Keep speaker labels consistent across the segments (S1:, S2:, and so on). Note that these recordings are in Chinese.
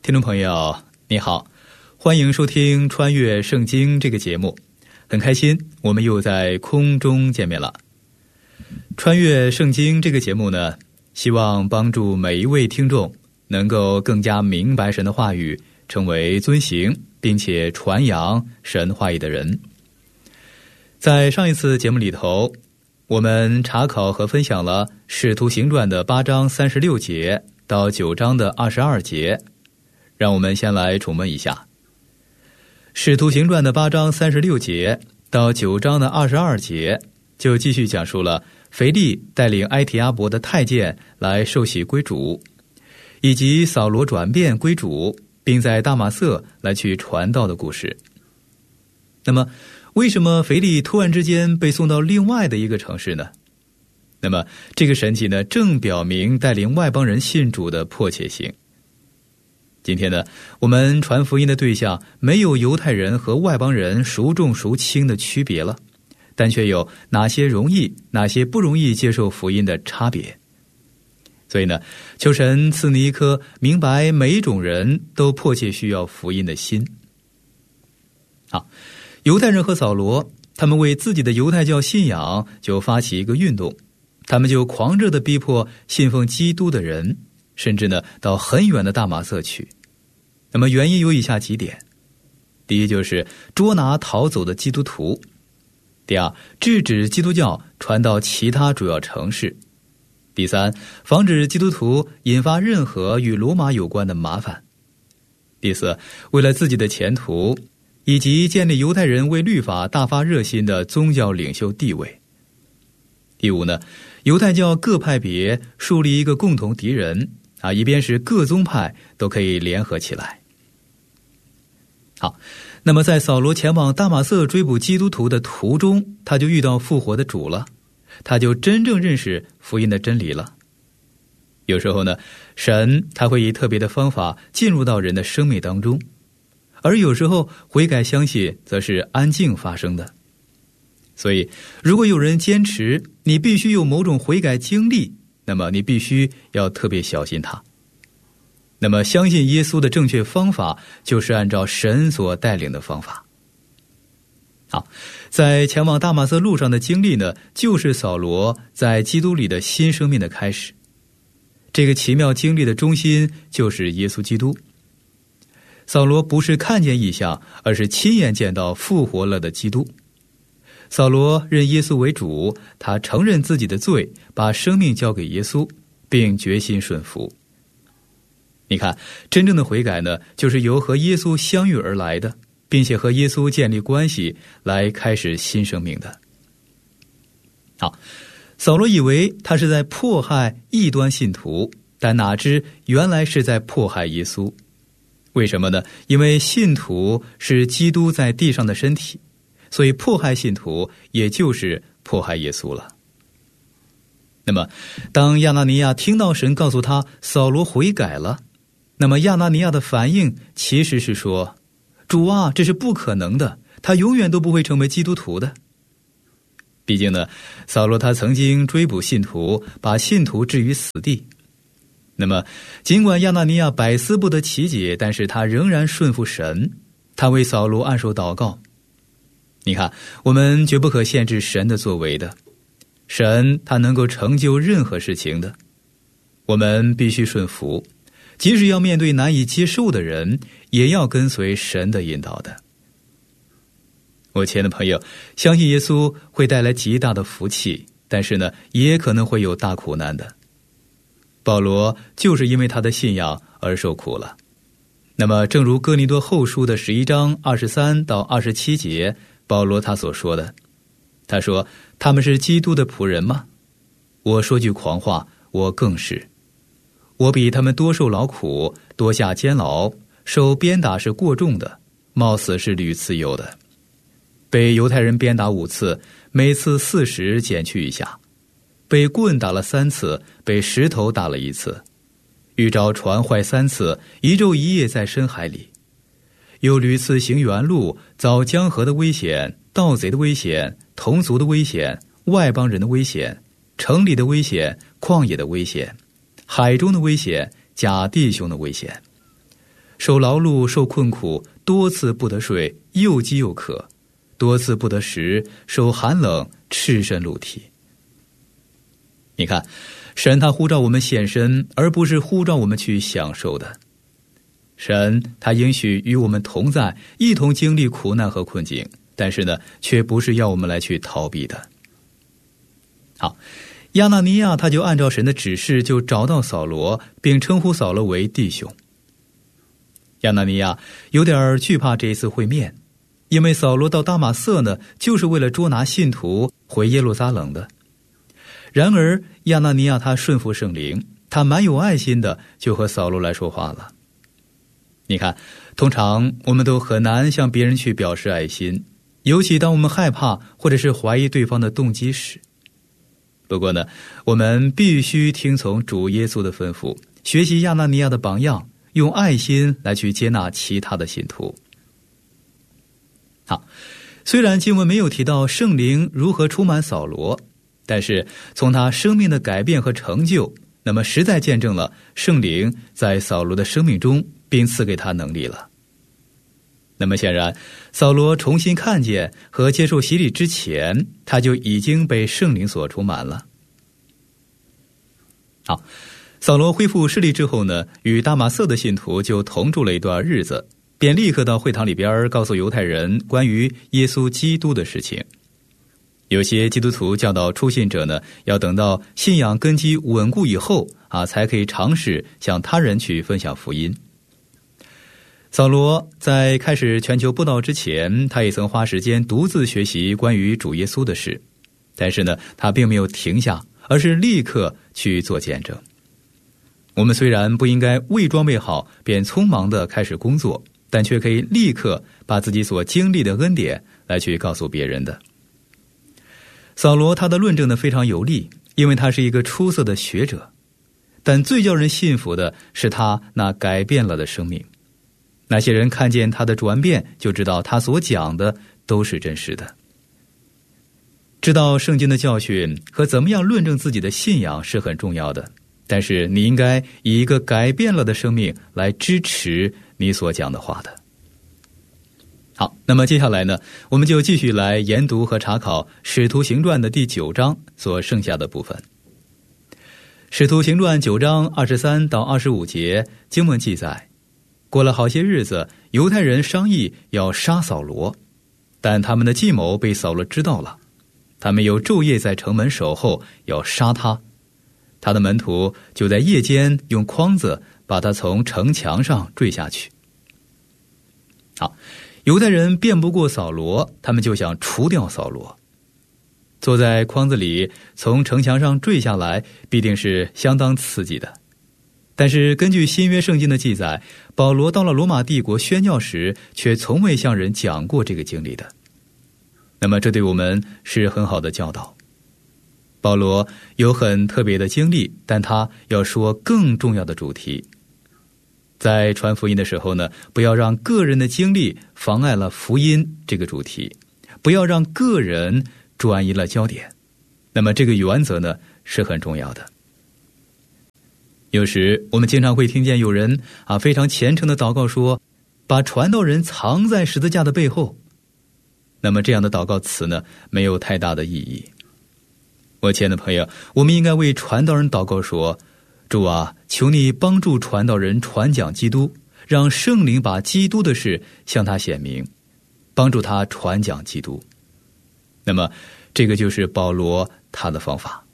S1: 听众朋友你好，欢迎收听穿越圣经这个节目，很开心我们又在空中见面了。穿越圣经这个节目呢，希望帮助每一位听众能够更加明白神的话语，成为遵行并且传扬神话语的人。在上一次节目里头，我们查考和分享了使徒行传的8章36节到9章的22节，让我们先来重温一下。使徒行传的8章36节到9章的22节，就继续讲述了腓力带领埃提阿伯的太监来受洗归主，以及扫罗转变归主，并在大马色来去传道的故事。那么为什么腓力突然之间被送到另外的一个城市呢？那么这个神迹呢，正表明带领外邦人信主的迫切性。今天呢，我们传福音的对象没有犹太人和外邦人孰重孰轻的区别了，但却有哪些容易哪些不容易接受福音的差别。所以呢，求神赐你一颗明白每一种人都迫切需要福音的心。好，犹太人和扫罗，他们为自己的犹太教信仰就发起一个运动，他们就狂热地逼迫信奉基督的人，甚至呢到很远的大马色去。那么原因有以下几点：第一，就是捉拿逃走的基督徒；第二，制止基督教传到其他主要城市；第三，防止基督徒引发任何与罗马有关的麻烦；第四，为了自己的前途，以及建立犹太人为律法大发热心的宗教领袖地位；第五呢，犹太教各派别树立一个共同敌人以便使各宗派都可以联合起来。好，那么在扫罗前往大马色追捕基督徒的途中，他就遇到复活的主了，他就真正认识福音的真理了。有时候呢，神他会以特别的方法进入到人的生命当中，而有时候悔改相信则是安静发生的。所以如果有人坚持你必须有某种悔改经历，那么你必须要特别小心他。那么相信耶稣的正确方法就是按照神所带领的方法。好，在前往大马色路上的经历呢，就是扫罗在基督里的新生命的开始。这个奇妙经历的中心就是耶稣基督。扫罗不是看见异象，而是亲眼见到复活了的基督。扫罗认耶稣为主，他承认自己的罪，把生命交给耶稣，并决心顺服。你看，真正的悔改呢，就是由和耶稣相遇而来的，并且和耶稣建立关系，来开始新生命的。好，扫罗以为他是在迫害异端信徒，但哪知原来是在迫害耶稣。为什么呢？因为信徒是基督在地上的身体，所以迫害信徒也就是迫害耶稣了。那么当亚拿尼亚听到神告诉他扫罗悔改了，那么亚拿尼亚的反应其实是说，主啊，这是不可能的，他永远都不会成为基督徒的。毕竟呢，扫罗他曾经追捕信徒，把信徒置于死地。那么尽管亚拿尼亚百思不得其解，但是他仍然顺服神，他为扫罗按手祷告。你看，我们绝不可限制神的作为的，神他能够成就任何事情的，我们必须顺服，即使要面对难以接受的人，也要跟随神的引导的。我亲爱的朋友，相信耶稣会带来极大的福气，但是呢，也可能会有大苦难的。保罗就是因为他的信仰而受苦了。那么正如哥林多后书的11章23到27节，保罗他所说的，他说，他们是基督的仆人吗？我说句狂话，我更是。我比他们多受劳苦，多下监牢，受鞭打是过重的，冒死是屡次有的。被犹太人鞭打5次，每次40减去一下，被棍打了3次，被石头打了1次，遇着船坏3次，1昼1夜在深海里，又屡次行原路，遭江河的危险，盗贼的危险，同族的危险，外邦人的危险，城里的危险，旷野的危险，海中的危险，假弟兄的危险。 受劳碌受困苦，多次不得睡，又饥又渴，多次不得食，受寒冷，赤身露体。你看，神他呼召我们献身，而不是呼召我们去享受的。神他应许与我们同在，一同经历苦难和困境，但是呢，却不是要我们来去逃避的。好，亚拿尼亚他就按照神的指示，就找到扫罗，并称呼扫罗为弟兄。亚拿尼亚有点惧怕这一次会面，因为扫罗到大马色呢，就是为了捉拿信徒回耶路撒冷的。然而亚拿尼亚他顺服圣灵，他蛮有爱心的，就和扫罗来说话了。你看，通常我们都很难向别人去表示爱心，尤其当我们害怕或者是怀疑对方的动机时。不过呢，我们必须听从主耶稣的吩咐，学习亚拿尼亚的榜样，用爱心来去接纳其他的信徒。好，虽然经文没有提到圣灵如何充满扫罗，但是从他生命的改变和成就，那么实在见证了圣灵在扫罗的生命中，并赐给他能力了。那么显然，扫罗重新看见和接受洗礼之前，他就已经被圣灵所充满了。好，扫罗恢复视力之后呢，与大马色的信徒就同住了一段日子，便立刻到会堂里边告诉犹太人关于耶稣基督的事情。有些基督徒教导初信者呢，要等到信仰根基稳固以后才可以尝试向他人去分享福音。扫罗在开始全球布道之前，他也曾花时间独自学习关于主耶稣的事，但是呢，他并没有停下，而是立刻去做见证。我们虽然不应该未装备好便匆忙地开始工作，但却可以立刻把自己所经历的恩典来去告诉别人的。扫罗他的论证呢非常有力，因为他是一个出色的学者，但最叫人信服的是他那改变了的生命。那些人看见他的转变，就知道他所讲的都是真实的。知道圣经的教训和怎么样论证自己的信仰是很重要的，但是你应该以一个改变了的生命来支持你所讲的话的。好，那么接下来呢，我们就继续来研读和查考《使徒行传》的第9章所剩下的部分。《使徒行传》9章23到25节经文记载，过了好些日子，犹太人商议要杀扫罗，但他们的计谋被扫罗知道了，他们又昼夜在城门守候，要杀他。他的门徒就在夜间用筐子把他从城墙上坠下去。好，犹太人辩不过扫罗，他们就想除掉扫罗。坐在筐子里从城墙上坠下来，必定是相当刺激的。但是根据新约圣经的记载，保罗到了罗马帝国宣教时，却从未向人讲过这个经历的。那么这对我们是很好的教导。保罗有很特别的经历，但他要说更重要的主题。在传福音的时候呢，不要让个人的经历妨碍了福音这个主题，不要让个人转移了焦点。那么这个原则呢是很重要的。有时我们经常会听见有人非常虔诚的祷告说，把传道人藏在十字架的背后。那么这样的祷告词呢，没有太大的意义。我亲爱的朋友，我们应该为传道人祷告说，主啊，求你帮助传道人传讲基督，让圣灵把基督的事向他显明，帮助他传讲基督。那么这个就是保罗他的方法。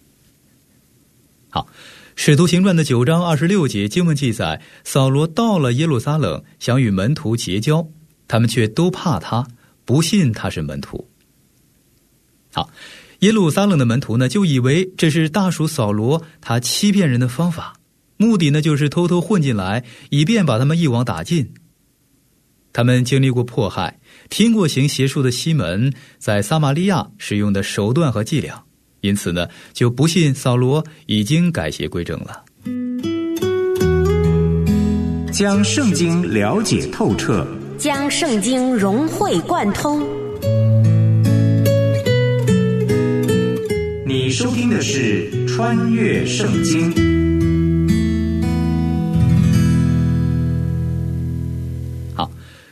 S1: 好，使徒行传的9章26节经文记载，扫罗到了耶路撒冷，想与门徒结交，他们却都怕他，不信他是门徒。好，耶路撒冷的门徒呢，就以为这是大属扫罗他欺骗人的方法，目的呢就是偷偷混进来，以便把他们一网打尽。他们经历过迫害，听过行邪术的西门在撒玛利亚使用的手段和伎俩，因此呢，就不信扫罗已经改邪归正了。
S2: 将圣经了解透彻，
S3: 将圣经融会贯通。
S2: 你收听的是《穿越圣经》。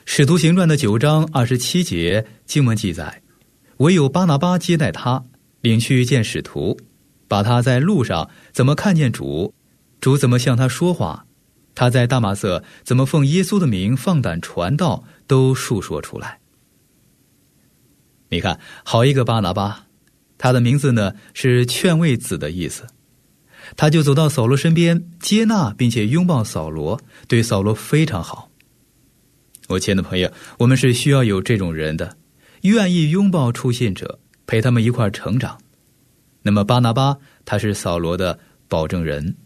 S1: 使徒行传的9章27节经文记载，唯有巴拿巴接待他，领去见使徒，把他在路上怎么看见主，主怎么向他说话，他在大马色怎么奉耶稣的名放胆传道，都述说出来。你看，好一个巴拿巴，他的名字呢是劝慰子的意思。他就走到扫罗身边，接纳并且拥抱扫罗，对扫罗非常好。我亲爱的朋友，我们是需要有这种人的，愿意拥抱出信者，陪他们一块成长。那么巴拿巴他是扫罗的保证人。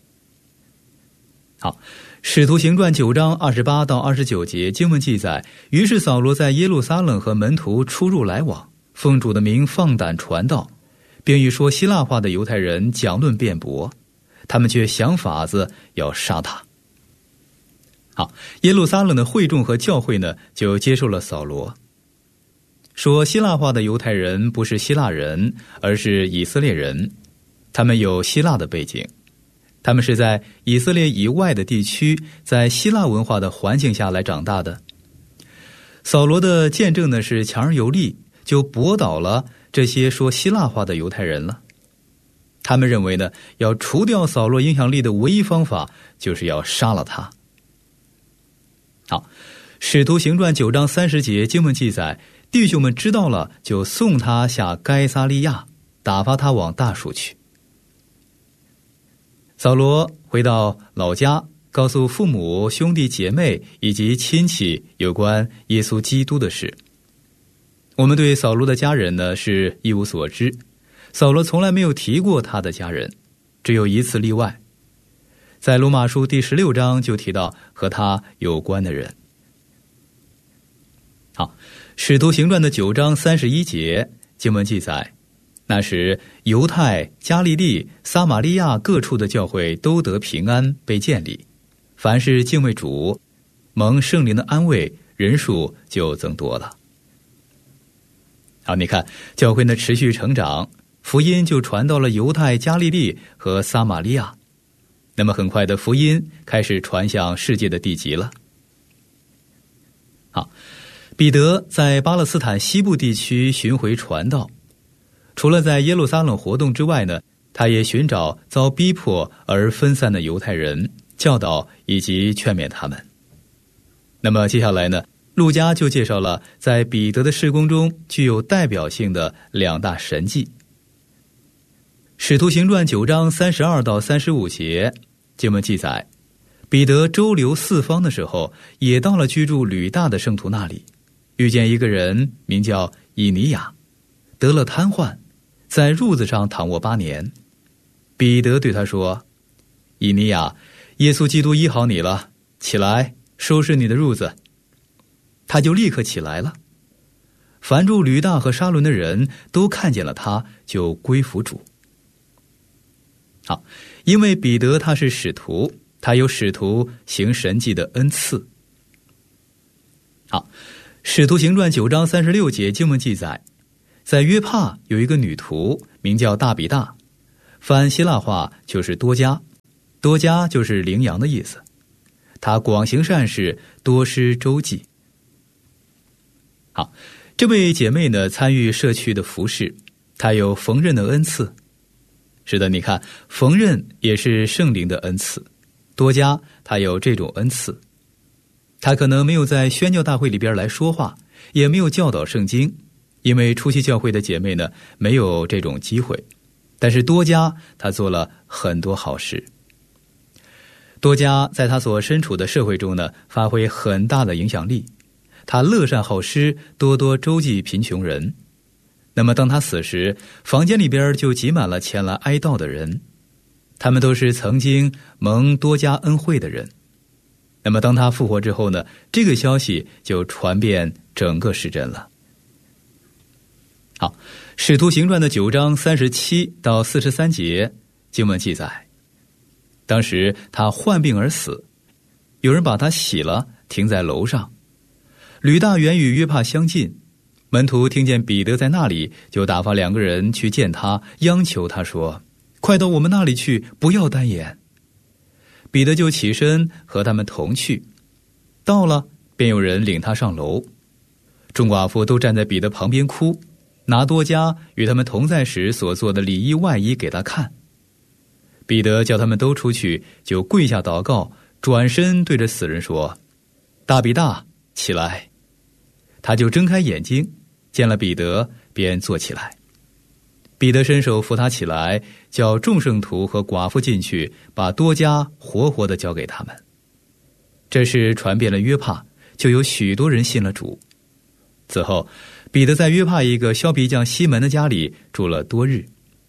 S1: 好，使徒行传9章28到29节经文记载，于是扫罗在耶路撒冷和门徒出入来往，奉主的名放胆传道，并与说希腊话的犹太人讲论辩驳，他们却想法子要杀他。好，耶路撒冷的会众和教会呢，就接受了扫罗。说希腊话的犹太人不是希腊人，而是以色列人，他们有希腊的背景，他们是在以色列以外的地区，在希腊文化的环境下来长大的。扫罗的见证呢是强而有力，就驳倒了这些说希腊话的犹太人了。他们认为呢，要除掉扫罗影响力的唯一方法，就是要杀了他。好，使徒行传9章30节经文记载，弟兄们知道了，就送他下该撒利亚，打发他往大数去。扫罗回到老家，告诉父母、兄弟姐妹以及亲戚有关耶稣基督的事。我们对扫罗的家人呢是一无所知，扫罗从来没有提过他的家人，只有一次例外，在罗马书第16章就提到和他有关的人。好，使徒行传的9章31节经文记载，那时犹太、加利利、撒玛利亚各处的教会都得平安，被建立，凡是敬畏主，蒙圣灵的安慰，人数就增多了。好，你看教会呢持续成长，福音就传到了犹太、加利利和撒玛利亚。那么很快的福音开始传向世界的地极了。好，彼得在巴勒斯坦西部地区巡回传道，除了在耶路撒冷活动之外呢，他也寻找遭逼迫而分散的犹太人，教导以及劝勉他们。那么接下来呢，路加就介绍了在彼得的事工中具有代表性的2大神迹。使徒行传9章32到35节经文记载，彼得周游四方的时候，也到了居住吕大的圣徒那里，遇见一个人名叫以尼亚，得了瘫痪，在褥子上躺卧8年。彼得对他说，以尼亚，耶稣基督医好你了，起来，收拾你的褥子。他就立刻起来了。凡住吕大和沙伦的人都看见了他，就归服主。好，因为彼得他是使徒，他有使徒行神迹的恩赐。好，使徒行传9章36节经文记载，在约帕有一个女徒名叫大比大，翻希腊话就是多加，多加就是羚羊的意思。她广行善事，多施周济。好，这位姐妹呢参与社区的服事，她有缝纫的恩赐。是的，你看，缝纫也是圣灵的恩赐，多加他有这种恩赐。他可能没有在宣教大会里边来说话，也没有教导圣经，因为初期教会的姐妹呢没有这种机会。但是多加他做了很多好事。多加在他所身处的社会中呢发挥很大的影响力，他乐善好施，多多周济贫穷人。那么当他死时，房间里边就挤满了前来哀悼的人，他们都是曾经蒙多加恩惠的人。那么当他复活之后呢，这个消息就传遍整个市镇了。好，使徒行传的9章37到43节经文记载，当时他患病而死，有人把他洗了，停在楼上。吕大原与约帕相近，门徒听见彼得在那里，就打发2个人去见他，央求他说，快到我们那里去，不要单言。彼得就起身和他们同去，到了便有人领他上楼。众寡妇都站在彼得旁边哭，拿多加与他们同在时所做的里衣外衣给他看。彼得叫他们都出去，就跪下祷告，转身对着死人说：大比大，起来。他就睁开眼睛，见了彼得，便坐起来。彼得伸手扶他起来，叫众圣徒和寡妇进去，把多加活活地交给他们。这事传遍了约帕，就有许多人信了主。此后，彼得在约帕一个削皮匠西门的家里住了多日。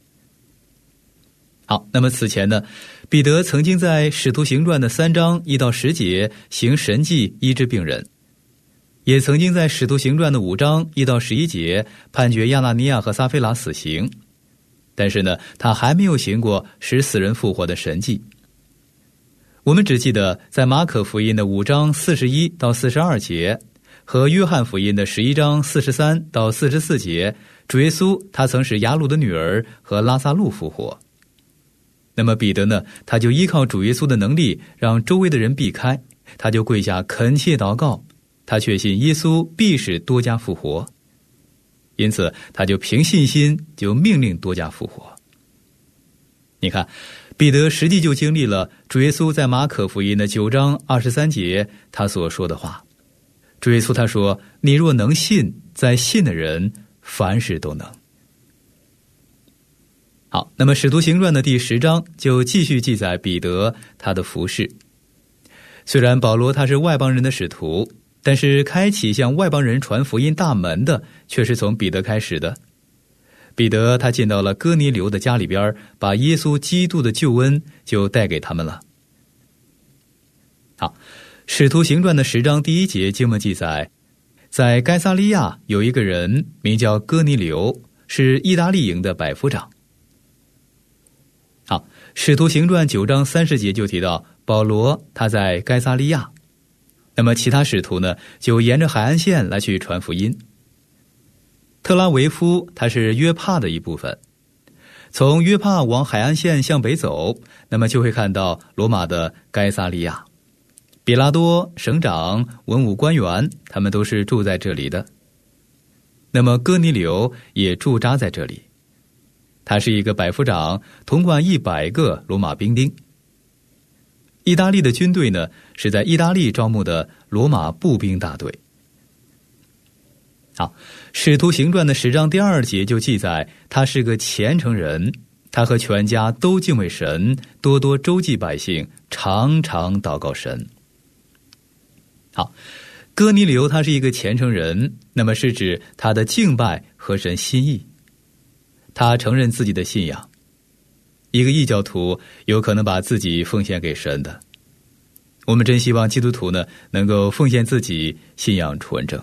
S1: 好，那么此前呢，彼得曾经在使徒行传的3章1到10节行神迹医治病人，也曾经在使徒行传的5章1到11节判决亚拿尼亚和撒非拉死刑，但是呢，他还没有行过使死人复活的神迹。我们只记得在马可福音的5章41到42节和约翰福音的11章43到44节，主耶稣他曾使雅鲁的女儿和拉撒路复活。那么彼得呢，他就依靠主耶稣的能力，让周围的人避开，他就跪下恳切祷告，他确信耶稣必使多加复活，因此他就凭信心就命令多加复活。你看，彼得实际就经历了主耶稣在马可福音的9章23节他所说的话。主耶稣他说：你若能信，在信的人凡事都能。好，那么使徒行传的第10章就继续记载彼得他的服事。虽然保罗他是外邦人的使徒，但是开启向外邦人传福音大门的却是从彼得开始的。彼得他进到了哥尼流的家里边，把耶稣基督的救恩就带给他们了。好，使徒行传的10章第1节经文记载，在该撒利亚有一个人名叫哥尼流，是意大利营的百夫长。好，使徒行传9章30节就提到保罗他在该撒利亚，那么其他使徒呢，就沿着海岸线来去传福音。特拉维夫它是约帕的一部分，从约帕往海岸线向北走，那么就会看到罗马的该撒利亚。比拉多、省长、文武官员他们都是住在这里的。那么哥尼流也驻扎在这里，他是一个百夫长，统管100个罗马兵丁。意大利的军队呢，是在意大利招募的罗马步兵大队。好，使徒行传的10章第2节就记载，他是个虔诚人，他和全家都敬畏神，多多周济百姓，常常祷告神。好，哥尼流他是一个虔诚人，那么是指他的敬拜合神心意，他承认自己的信仰。一个异教徒有可能把自己奉献给神的，我们真希望基督徒呢能够奉献自己，信仰纯正。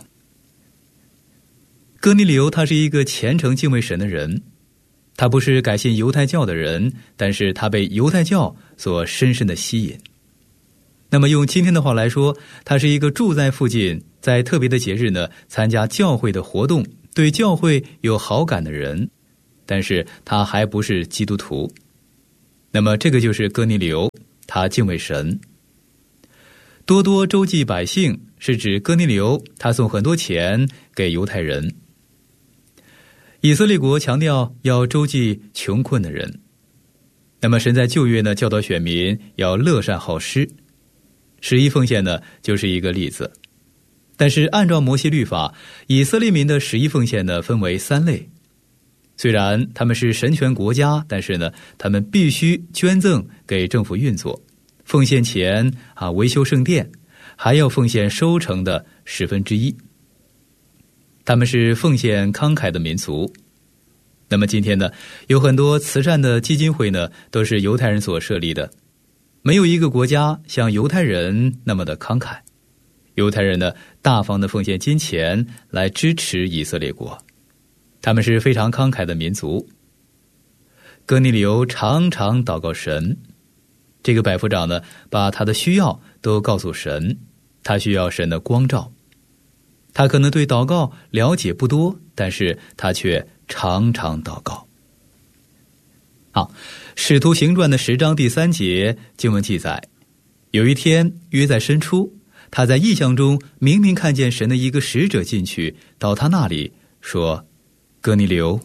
S1: 哥尼流他是一个虔诚敬畏神的人，他不是改信犹太教的人，但是他被犹太教所深深的吸引。那么用今天的话来说，他是一个住在附近，在特别的节日呢参加教会的活动，对教会有好感的人，但是他还不是基督徒。那么这个就是哥尼流，他敬畏神。多多周济百姓是指哥尼流他送很多钱给犹太人。以色列国强调要周济穷困的人，那么神在旧约呢教导选民要乐善好施，10亿奉献呢就是一个例子。但是按照摩西律法，以色列民的10亿奉献呢分为3类。虽然他们是神权国家，但是呢他们必须捐赠给政府运作，奉献钱维修圣殿，还要奉献收成的1/10。他们是奉献慷慨的民族。那么今天呢，有很多慈善的基金会呢都是犹太人所设立的，没有一个国家像犹太人那么的慷慨。犹太人呢大方的奉献金钱来支持以色列国，他们是非常慷慨的民族。哥尼流常常祷告神，这个百夫长呢把他的需要都告诉神，他需要神的光照。他可能对祷告了解不多，但是他却常常祷告。好，使徒行传的10章第3节经文记载，有一天约在申初， 他在异象中明明看见神的一个使者进去，到他那里说：“哥尼流。”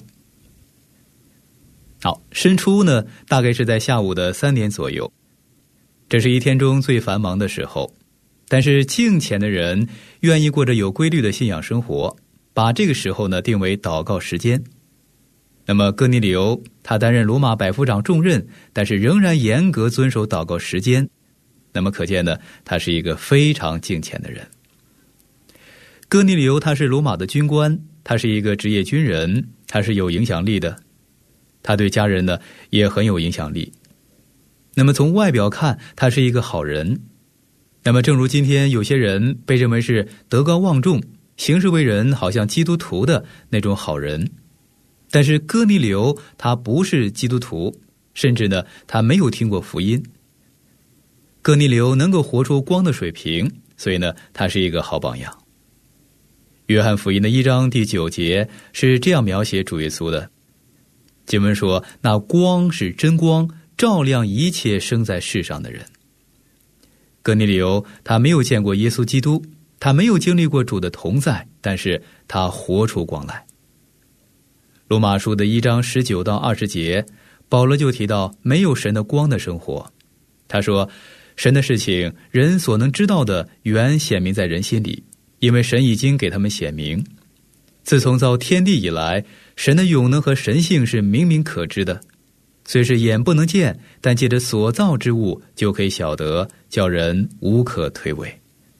S1: 好，申初呢，大概是在下午的3点左右，这是一天中最繁忙的时候。但是敬虔的人愿意过着有规律的信仰生活，把这个时候呢定为祷告时间。那么哥尼流他担任罗马百夫长重任，但是仍然严格遵守祷告时间，那么可见呢，他是一个非常敬虔的人。哥尼流他是罗马的军官，他是一个职业军人，他是有影响力的，他对家人呢也很有影响力。那么从外表看，他是一个好人。那么正如今天有些人被认为是德高望重，行事为人好像基督徒的那种好人，但是哥尼流他不是基督徒，甚至呢他没有听过福音。哥尼流能够活出光的水平，所以呢他是一个好榜样。约翰福音的1章第9节是这样描写主耶稣的，经文说：“那光是真光，照亮一切生在世上的人。”哥尼流他没有见过耶稣基督，他没有经历过主的同在，但是他活出光来。罗马书的1章19到20节，保罗就提到没有神的光的生活。他说：“神的事情，人所能知道的，原显明在人心里，因为神已经给他们显明。自从造天地以来，神的永能和神性是明明可知的，虽是眼不能见，但借着所造之物就可以晓得，叫人无可推诿。”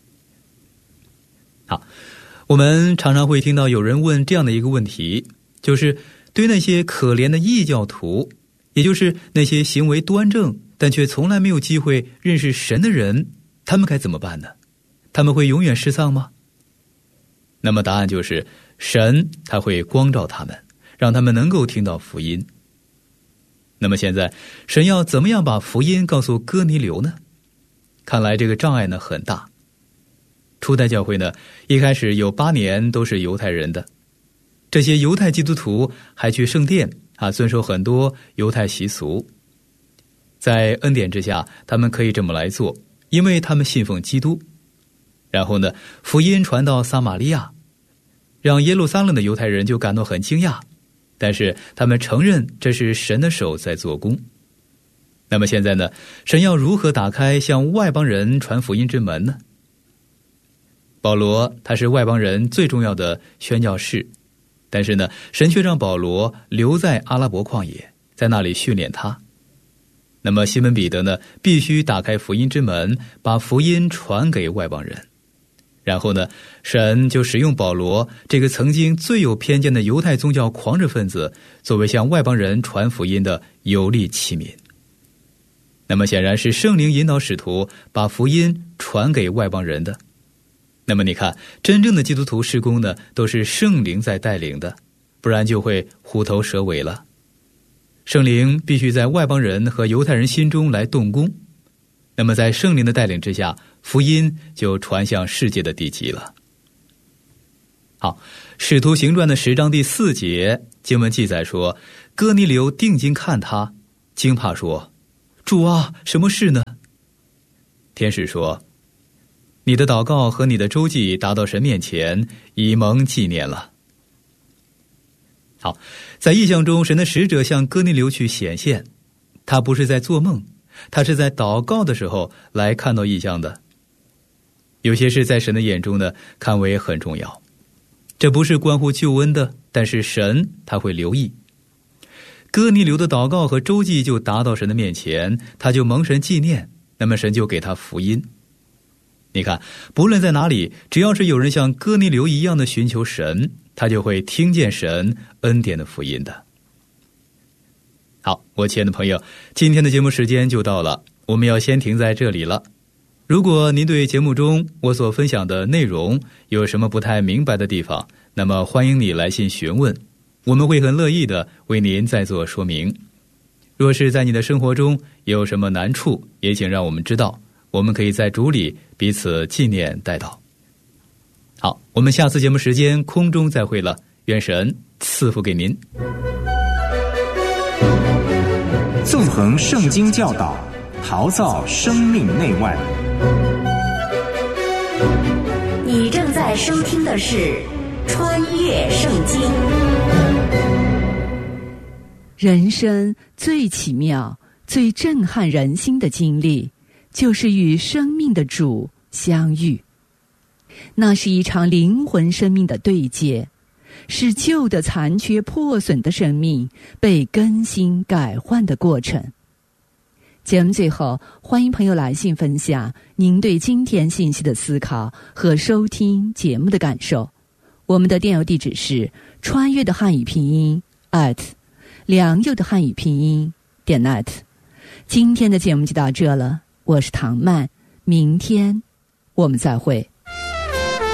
S1: 好，我们常常会听到有人问这样的一个问题，就是对那些可怜的异教徒，也就是那些行为端正但却从来没有机会认识神的人，他们该怎么办呢？他们会永远失丧吗？那么答案就是神他会光照他们，让他们能够听到福音。那么现在神要怎么样把福音告诉哥尼流呢？看来这个障碍呢很大。初代教会呢，一开始有8年都是犹太人的，这些犹太基督徒还去圣殿遵守很多犹太习俗。在恩典之下，他们可以这么来做，因为他们信奉基督。然后呢，福音传到撒玛利亚，让耶路撒冷的犹太人就感到很惊讶，但是他们承认这是神的手在做工。那么现在呢，神要如何打开向外邦人传福音之门呢？保罗他是外邦人最重要的宣教士，但是呢，神却让保罗留在阿拉伯旷野，在那里训练他。那么西门彼得呢，必须打开福音之门，把福音传给外邦人。然后呢，神就使用保罗这个曾经最有偏见的犹太宗教狂热分子，作为向外邦人传福音的有力器皿。那么显然是圣灵引导使徒把福音传给外邦人的。那么你看，真正的基督徒事工呢，都是圣灵在带领的，不然就会虎头蛇尾了。圣灵必须在外邦人和犹太人心中来动工，那么在圣灵的带领之下，福音就传向世界的地极了。好，使徒行传的10章第4节经文记载说，哥尼流定睛看他，惊怕说：“主啊，什么事呢？”天使说：“你的祷告和你的周记达到神面前，以蒙纪念了。”好，在异象中，神的使者向哥尼流去显现，他不是在做梦，他是在祷告的时候来看到异象的。有些事在神的眼中呢，看为很重要，这不是关乎救恩的，但是神他会留意。哥尼流的祷告和周记就达到神的面前，他就蒙神纪念，那么神就给他福音。你看，不论在哪里，只要是有人像哥尼流一样的寻求神，他就会听见神恩典的福音的。好，我亲爱的朋友，今天的节目时间就到了，我们要先停在这里了。如果您对节目中我所分享的内容有什么不太明白的地方，那么欢迎你来信询问，我们会很乐意的为您再做说明。若是在你的生活中有什么难处，也请让我们知道，我们可以在主里彼此纪念代祷。好，我们下次节目时间空中再会了，愿神赐福给您。
S2: 纵横圣经教导，陶造生命内外。
S3: 在收听的是《穿越圣经》。
S4: 人生最奇妙、最震撼人心的经历，就是与生命的主相遇。那是一场灵魂生命的对接，是旧的残缺破损的生命被更新改换的过程。节目最后，欢迎朋友来信分享您对今天信息的思考和收听节目的感受。我们的电邮地址是穿越的汉语拼音良友的汉语拼音.net。今天的节目就到这了，我是唐曼，明天我们再会。